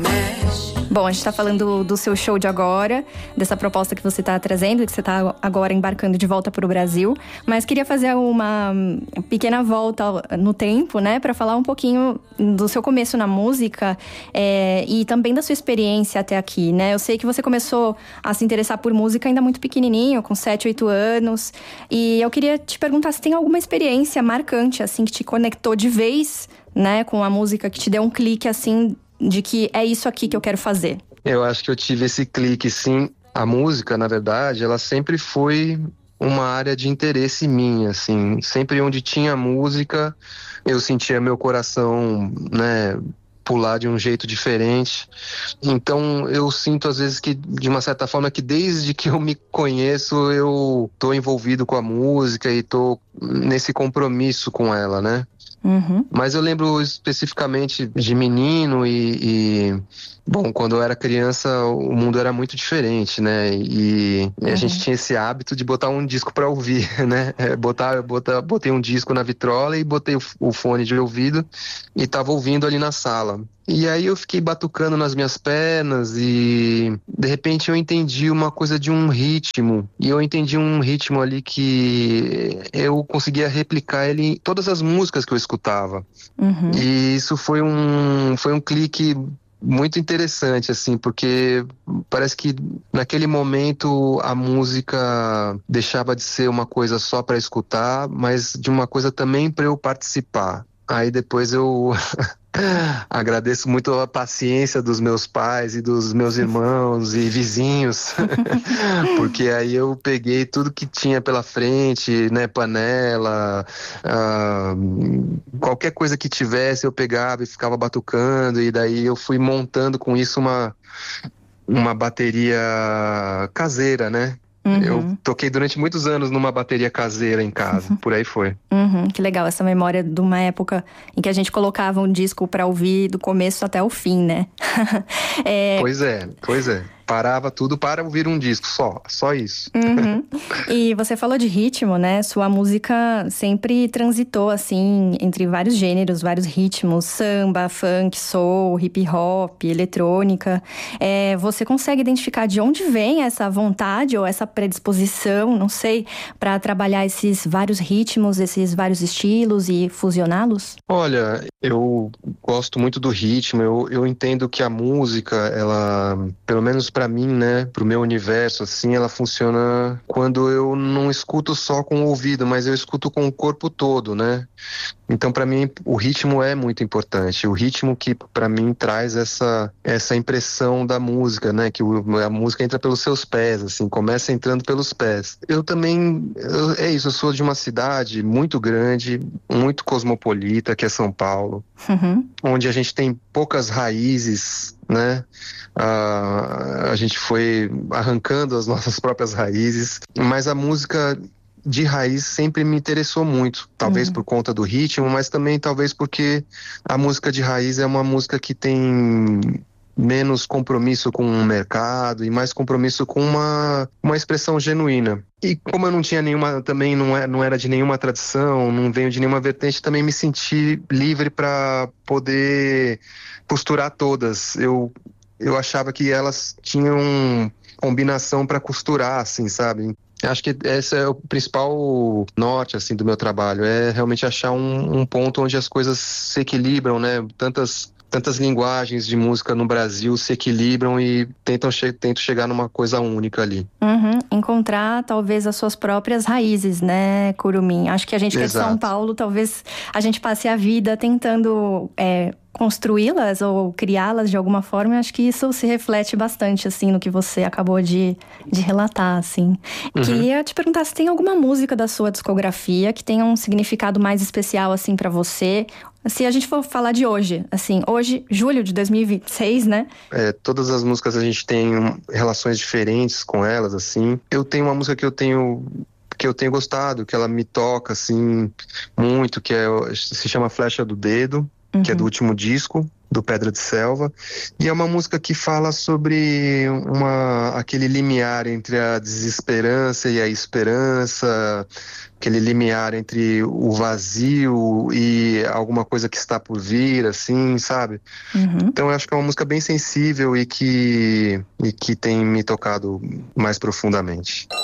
Bom, a gente está falando do seu show de agora, dessa proposta que você está trazendo, que você está agora embarcando de volta para o Brasil. Mas queria fazer uma pequena volta no tempo, né? Para falar um pouquinho do seu começo na música e também da sua experiência até aqui, né? Eu sei que você começou a se interessar por música ainda muito pequenininho, com 7, 8 anos. E eu queria te perguntar se tem alguma experiência marcante, assim, que te conectou de vez, né? Com a música, que te deu um clique, assim, de que é isso aqui que eu quero fazer. Eu acho que eu tive esse clique, sim. A música, na verdade, ela sempre foi uma área de interesse minha, assim. Sempre onde tinha música, eu sentia meu coração, né, pular de um jeito diferente. Então, eu sinto, às vezes, que, de uma certa forma, que desde que eu me conheço, eu tô envolvido com a música e tô nesse compromisso com ela, né? Uhum. Mas eu lembro especificamente de menino bom, quando eu era criança o mundo era muito diferente, né? E a gente tinha esse hábito de botar um disco pra ouvir, né? Botei um disco na vitrola e botei o fone de ouvido e tava ouvindo ali na sala. E aí eu fiquei batucando nas minhas pernas e de repente eu entendi uma coisa de um ritmo. E eu entendi um ritmo ali que eu conseguia replicar ele em todas as músicas que eu escutava. Uhum. E isso foi um clique muito interessante, assim, porque parece que naquele momento a música deixava de ser uma coisa só para escutar, mas de uma coisa também para eu participar. Aí depois eu agradeço muito a paciência dos meus pais e dos meus irmãos e vizinhos, porque aí eu peguei tudo que tinha pela frente, né, panela, qualquer coisa que tivesse eu pegava e ficava batucando, e daí eu fui montando com isso uma bateria caseira, né? Eu toquei durante muitos anos numa bateria caseira em casa, por aí foi. Que legal, essa memória de uma época em que a gente colocava um disco pra ouvir do começo até o fim, né? Pois é. Parava tudo para ouvir um disco, só isso. E você falou de ritmo, né? Sua música sempre transitou, assim, entre vários gêneros, vários ritmos. Samba, funk, soul, hip hop, eletrônica. Você consegue identificar de onde vem essa vontade ou essa predisposição, não sei, para trabalhar esses vários ritmos, esses vários estilos e fusioná-los? Olha, eu gosto muito do ritmo, eu entendo que a música, ela, pelo menos pra mim, né, pro meu universo, assim, ela funciona quando eu não escuto só com o ouvido, mas eu escuto com o corpo todo, né? Então, pra mim, o ritmo é muito importante. O ritmo que, pra mim, traz essa impressão da música, né? Que a música entra pelos seus pés, assim, começa entrando pelos pés. Eu também, eu sou de uma cidade muito grande, muito cosmopolita, que é São Paulo, onde a gente tem poucas raízes, né? A gente foi arrancando as nossas próprias raízes, mas a música de raiz sempre me interessou muito, talvez por conta do ritmo, mas também talvez porque a música de raiz é uma música que tem menos compromisso com o mercado e mais compromisso com uma expressão genuína. E como eu não tinha nenhuma, também não era de nenhuma tradição, não venho de nenhuma vertente, também me senti livre para poder costurar todas. Eu achava que elas tinham combinação para costurar, assim, sabe? Acho que esse é o principal norte, assim, do meu trabalho, é realmente achar um ponto onde as coisas se equilibram, né? Tantas linguagens de música no Brasil se equilibram e tentam chegar numa coisa única ali. Encontrar talvez as suas próprias raízes, né, Curumim? Acho que a gente que é de São Paulo, talvez a gente passe a vida tentando construí-las ou criá-las de alguma forma. Eu acho que isso se reflete bastante, assim, no que você acabou de relatar, assim. Queria te perguntar se tem alguma música da sua discografia que tenha um significado mais especial, assim, pra você. Se a gente for falar de hoje, assim, hoje, julho de 2026, né? Todas as músicas a gente tem relações diferentes com elas, assim. Eu tenho uma música que eu tenho gostado, que ela me toca, assim, muito, se chama Flecha do Dedo. que é do último disco, do Pedra de Selva, e é uma música que fala sobre aquele limiar entre a desesperança e a esperança, aquele limiar entre o vazio e alguma coisa que está por vir, assim, sabe? Então eu acho que é uma música bem sensível e que tem me tocado mais profundamente.